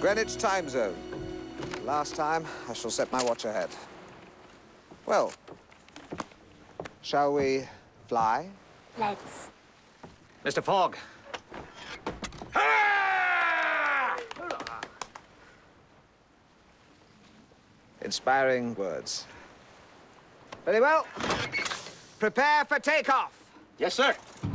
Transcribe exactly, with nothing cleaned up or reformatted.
Greenwich time zone. Last time, I shall set my watch ahead. Well, shall we fly? Let's. Mister Fogg. Inspiring words. Very well. Prepare for takeoff. Yes, sir.